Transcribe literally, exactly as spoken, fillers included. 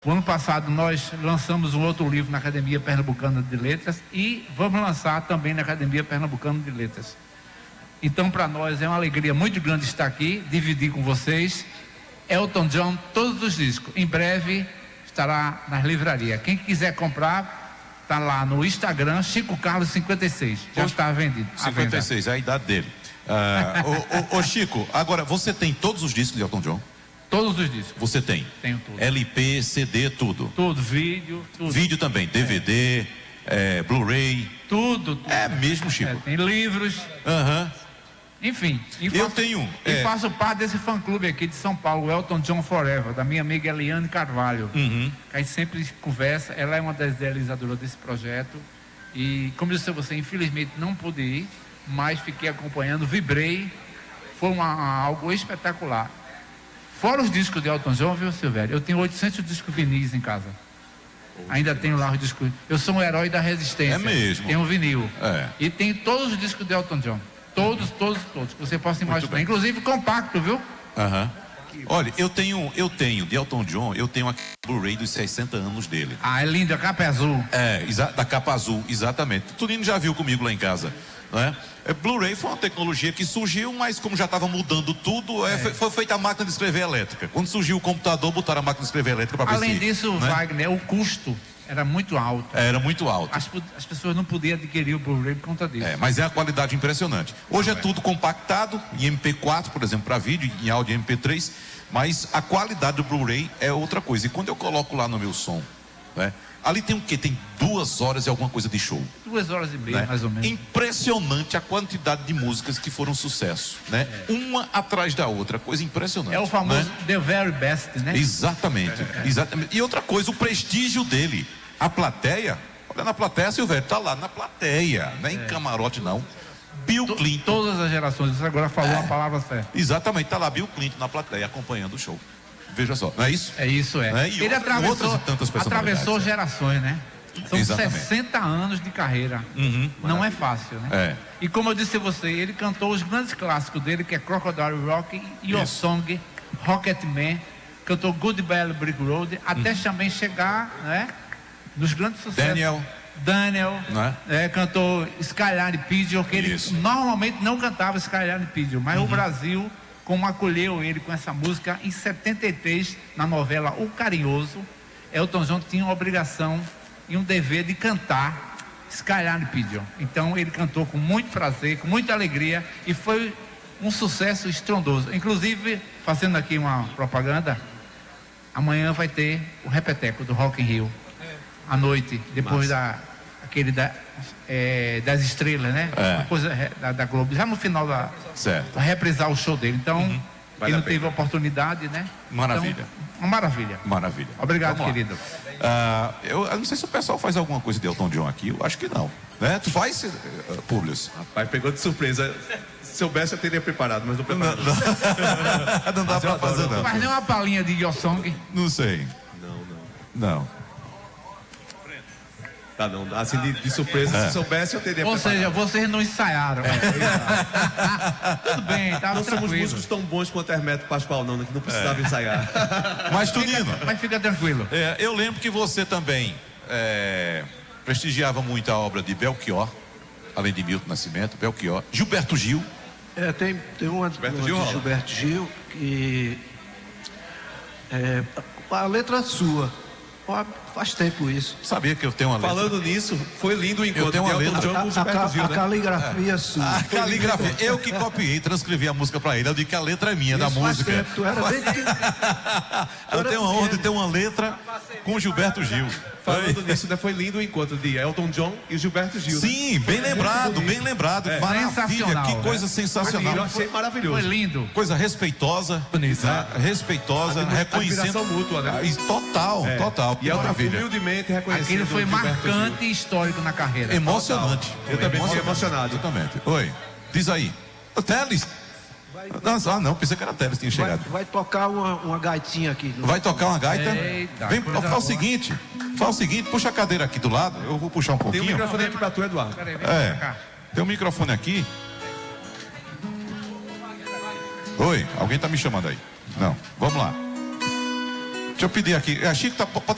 O ano passado nós lançamos um outro livro na Academia Pernambucana de Letras e vamos lançar também na Academia Pernambucana de Letras. Então, para nós é uma alegria muito grande estar aqui, dividir com vocês Elton John, todos os discos. Em breve estará nas livrarias. Quem quiser comprar, está lá no Instagram, Chico Carlos cinquenta e seis. Já está vendido. cinquenta e seis, é a idade dele. Uh, ô, ô, ô Chico, agora você tem todos os discos de Elton John? Todos os discos. Você tem? Tenho tudo. L P, C D, tudo? Tudo, vídeo, tudo. Vídeo também, D V D, é. É, Blu-ray. Tudo, tudo. É mesmo, Chico? É, tem livros. Aham. Uhum. Enfim. E eu faço, tenho. E é... faço parte desse fã-clube aqui de São Paulo, Elton John Forever, da minha amiga Eliane Carvalho. Uhum. A gente sempre conversa, ela é uma das idealizadoras desse projeto. E, como eu disse a você, infelizmente não pude ir, mas fiquei acompanhando, vibrei. Foi uma, algo espetacular. Fora os discos de Elton John, viu, Silvério? Eu tenho oitocentos discos vinis em casa. Poxa, Ainda tenho lá os discos. Eu sou um herói da resistência. É mesmo. Tenho um vinil. É. E tem todos os discos de Elton John. Todos, todos, todos. Que você possa imaginar. Inclusive compacto, viu? Aham. Uhum. Olha, eu tenho, eu tenho, de Elton John, eu tenho aqui o Blu-ray dos sessenta anos dele. Ah, é lindo, a capa é azul. É, da capa azul, exatamente. Tudinho já viu comigo lá em casa, não é? É, Blu-ray foi uma tecnologia que surgiu, mas como já estava mudando tudo, é, é. Foi, foi feita a máquina de escrever elétrica. Quando surgiu o computador, botaram a máquina de escrever elétrica para ver Além se, disso, né? Wagner, o custo era muito alto. Era muito alto. As, as pessoas não podiam adquirir o Blu-ray por conta disso. É, mas é a qualidade impressionante. Hoje é, é tudo compactado, em M P quatro, por exemplo, para vídeo, em áudio em M P três, mas a qualidade do Blu-ray é outra coisa. E quando eu coloco lá no meu som, né? Ali tem o quê? Tem duas horas e alguma coisa de show. Duas horas e meia, né? mais ou menos. Impressionante a quantidade de músicas que foram sucesso, né? É. Uma atrás da outra, coisa impressionante. É o famoso, né? The Very Best, né? Exatamente, é. exatamente. E outra coisa, o prestígio dele. A plateia, olha na plateia, Silvério, tá lá na plateia, não é em é. camarote não. Bill to, Clinton. Todas as gerações, você agora falou é. a palavra certa. Exatamente, tá lá Bill Clinton na plateia acompanhando o show. Veja só, não é isso? É isso, é. Né? E ele outra, atravessou, tantas atravessou gerações, né? São Exatamente. sessenta anos de carreira. Uhum. Não é fácil, né? É. E como eu disse a você, ele cantou os grandes clássicos dele, que é Crocodile Rock, Your isso. Song, Rocketman, cantou Goodbye Brick Road, até uhum. também chegar, né? Nos grandes sucessos. Daniel. Daniel, é? É, cantou Skyline Pigeon, que ele isso. normalmente não cantava Skyline Pigeon, mas uhum. o Brasil, como acolheu ele com essa música, em setenta e três, na novela O Carinhoso, Elton John tinha uma obrigação e um dever de cantar Skyline Pigeon. Então ele cantou com muito prazer, com muita alegria, e foi um sucesso estrondoso. Inclusive, fazendo aqui uma propaganda, amanhã vai ter o repeteco do Rock in Rio, à noite, depois Massa. da aquele da, é, das estrelas, né? É. Uma coisa da, da Globo, já no final da certo. Vai reprisar o show dele. Então, uhum. ele não teve a oportunidade, né? Maravilha. Então, uma maravilha. Maravilha. Obrigado, querido. Uh, eu, eu não sei se o pessoal faz alguma coisa de Elton John aqui, eu acho que não. Né? Tu faz, uh, Públio? Rapaz, pegou de surpresa. Se soubesse, eu teria preparado, mas não preparado. Não, não. não dá mas pra fazer, não. Mas nem uma palhinha de Your Song? Não sei. Não, não. Não. Tá, não, assim de, de surpresa, é. se soubesse eu teria Ou preparado. seja, vocês não ensaiaram. É, tudo bem, tá não tranquilo. somos músicos tão bons quanto Hermeto Pascoal, não, que não precisava é. ensaiar. Mas, Tunino, fica, mas fica tranquilo. É, eu lembro que você também é, prestigiava muito a obra de Belchior, além de Milton Nascimento, Belchior, Gilberto Gil. É, tem, tem uma, Gilberto uma Gil, de Gilberto Gil que é, a letra é sua. Faz tempo isso. Sabia que eu tenho uma letra. Falando nisso, foi lindo o encontro de Elton John com o Gilberto Gil, a, né? a caligrafia é sua. A caligrafia. Eu que copiei, transcrevi a música pra ele. Eu digo que a letra é minha, isso da música. Tempo, tu era bem... Eu tenho a honra de ter uma letra com o Gilberto Gil. Falando nisso, né, foi lindo o encontro de Elton John e o Gilberto Gil. Sim, né? bem foi lembrado, bem lembrado. É. Maravilha, que coisa né? sensacional. Eu achei maravilhoso. Foi lindo. Coisa respeitosa, bonita, né? Respeitosa, Admira, reconhecendo. mútua, né? Total, é. total. E Elton humildemente reconhecendo. Aquilo foi marcante e histórico na carreira. Emocionante. Total. Eu também fiquei emocionado. Exatamente. Oi, diz aí. O Teles. Ah, não, pensei que era Teles que tinha chegado. Vai, vai tocar uma, uma gaitinha aqui. Vai tocar uma gaita? Eita, Vem, faz o seguinte, faz o seguinte, puxa a cadeira aqui do lado, eu vou puxar um pouquinho. Tem um microfone aqui pra tu, Eduardo. Peraí, vem é, pra cá. Tem um microfone aqui. Oi, alguém tá me chamando aí? Não, vamos lá. Deixa eu pedir aqui. A Chico tá, pode